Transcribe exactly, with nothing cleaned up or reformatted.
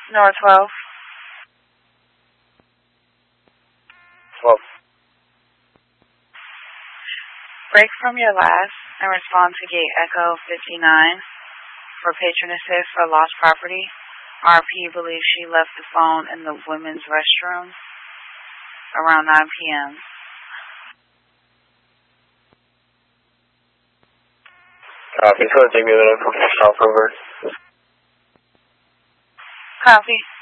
North twelve. twelve. Break from your last and respond to gate Echo fifty-nine for patronesses for lost property. R P believes she left the phone in the women's restroom around nine p.m. Copy. So give me the information off over. Copy.